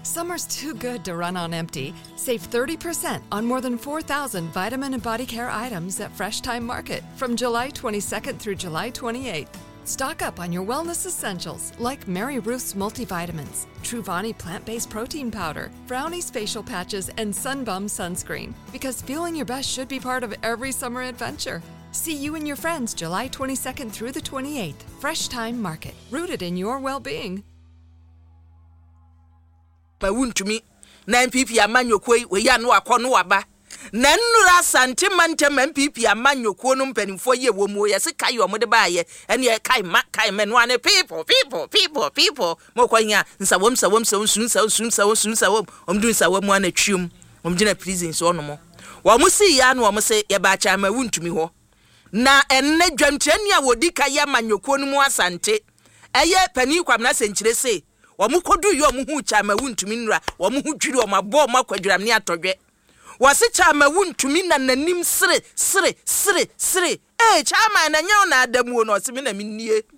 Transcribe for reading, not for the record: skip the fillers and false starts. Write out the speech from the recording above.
Summer's too good to run on empty. Save 30% on more than 4,000 vitamin and body care items at Fresh Time Market from July 22nd through July 28th. Stock up on your wellness essentials like Mary Ruth's multivitamins, Truvani plant-based protein powder, Brownie's facial patches, and Sunbum sunscreen. Because feeling your best should be part of every summer adventure. See you and your friends July 22nd through the 28th. Fresh Time Market, rooted in your well-being. Ma wuntumi na MPP amanyokoi we ya no akono waba na nnura asante mantem MPP amanyoko no mpanimfo ye wo mu ye se kai omode baaye ene ye kai me no ane people mokwanya nsawom omdu nsawom ane twum omgina prison so ono mo wo mu si ya no wo mu se ye ba cha ma wuntumi ho na enne dwamtrani a wodi kai amanyoko no mu asante eye pani kwamna senkyire se Wamukodu yo muhu chama wuntumi nra wamuhu dwiri o mabo makwadwram ne atodwe wase chama wuntumi na nanim sire chama na nyaw na adamu no se me na minnie